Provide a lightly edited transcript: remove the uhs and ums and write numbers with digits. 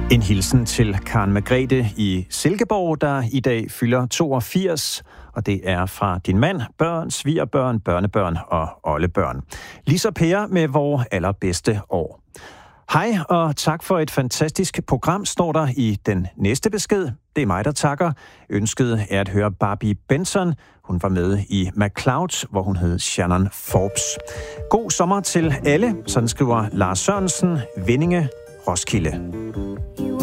En hilsen til Karen Margrethe i Silkeborg, der i dag fylder 82, og det er fra din mand, børn, svigerbørn, børnebørn og oldebørn. Lisa Per med vores allerbedste år. Hej og tak for et fantastisk program, står der i den næste besked. Det er mig, der takker. Ønsket er at høre Barbie Benson. Hun var med i McCloud, hvor hun hed Shannon Forbes. God sommer til alle, sådan skriver Lars Sørensen, Vindinge, Roskilde.